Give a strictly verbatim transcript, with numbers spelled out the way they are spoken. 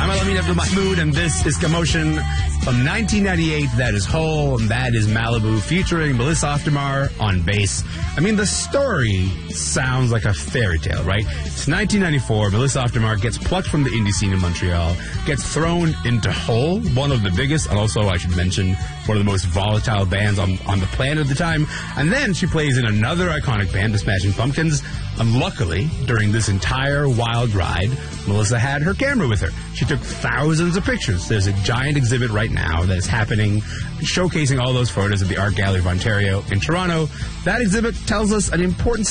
I'm Alamin Abdul Mahmoud, and this is Commotion from nineteen ninety-eight. That is Hole, and that is Malibu, featuring Melissa Aftermar on bass. I mean, the story sounds like a fairy tale, right? It's nineteen ninety-four. Melissa Aftermar gets plucked from the indie scene in Montreal, gets thrown into Hole, one of the biggest, and also, I should mention, one of the most volatile bands on, on the planet at the time. And then she plays in another iconic band, the Smashing Pumpkins. And luckily, during this entire wild ride, Melissa had her camera with her. She took thousands of pictures. There's a giant exhibit right now that is happening, showcasing all those photos at the Art Gallery of Ontario in Toronto. That exhibit tells us an important